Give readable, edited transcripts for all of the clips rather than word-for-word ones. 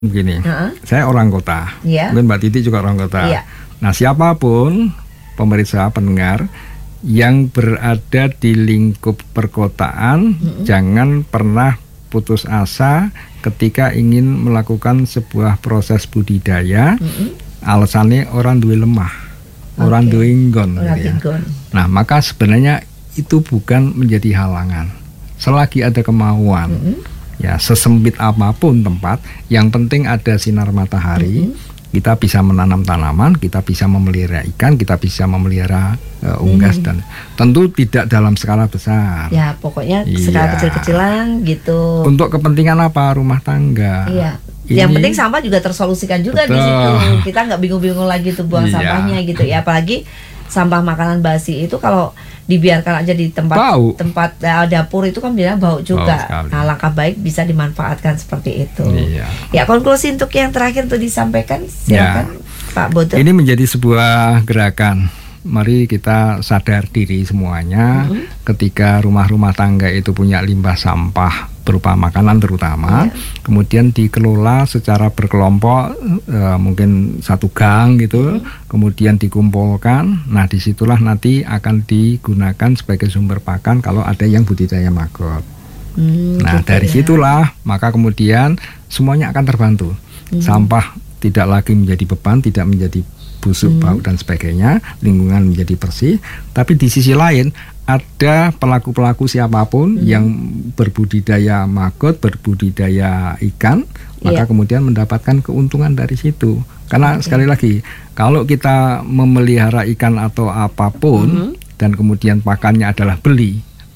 Begini, saya orang kota, mungkin Mbak Titi juga orang kota. Nah, siapapun pemirsa pendengar yang berada di lingkup perkotaan, jangan pernah putus asa ketika ingin melakukan sebuah proses budidaya. Alasannya orang duwe lemah, orang duwe inggon. Nah, maka sebenarnya itu bukan menjadi halangan. Selagi ada kemauan, ya sesempit apapun tempat, yang penting ada sinar matahari. Kita bisa menanam tanaman, kita bisa memelihara ikan, kita bisa memelihara unggas, dan tentu tidak dalam skala besar. Ya, pokoknya skala kecil-kecilan gitu. Untuk kepentingan apa? Rumah tangga. Iya. Yang penting sampah juga tersolusikan juga di situ. Kita nggak bingung-bingung lagi tuh buang sampahnya gitu ya. Apalagi sampah makanan basi itu kalau dibiarkan aja di tempat dapur itu kan bilang bau juga. Nah, langkah baik bisa dimanfaatkan seperti itu. Ya, konklusi untuk yang terakhir untuk disampaikan, silakan Pak Bodo. Ini menjadi sebuah gerakan. Mari kita sadar diri semuanya, ketika rumah-rumah tangga itu punya limbah sampah berupa makanan terutama, kemudian dikelola secara berkelompok, mungkin satu gang gitu, kemudian dikumpulkan. Nah, disitulah nanti akan digunakan sebagai sumber pakan kalau ada yang budidaya maggot. Nah, dari situlah maka kemudian semuanya akan terbantu. Sampah tidak lagi menjadi beban, tidak menjadi busuk, bau dan sebagainya, lingkungan menjadi bersih. Tapi di sisi lain ada pelaku-pelaku siapapun yang berbudidaya maggot, berbudidaya ikan, maka kemudian mendapatkan keuntungan dari situ. Karena sekali lagi, kalau kita memelihara ikan atau apapun dan kemudian pakannya adalah beli,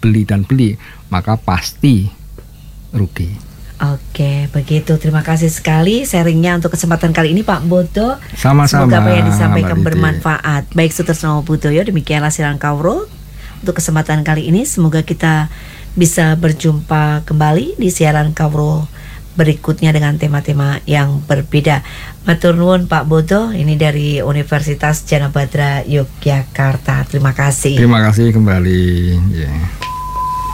maka pasti rugi. Oke, begitu. Terima kasih sekali sharingnya untuk kesempatan kali ini Pak Bodo. Sama-sama. Semoga apa yang disampaikan bermanfaat. Baik, Sutresno Budoyo, demikianlah siaran Kawruh untuk kesempatan kali ini. Semoga kita bisa berjumpa kembali di siaran Kawruh berikutnya dengan tema-tema yang berbeda. Matur nuwun Pak Bodo, ini dari Universitas Jana Badra Yogyakarta. Terima kasih. Terima kasih kembali.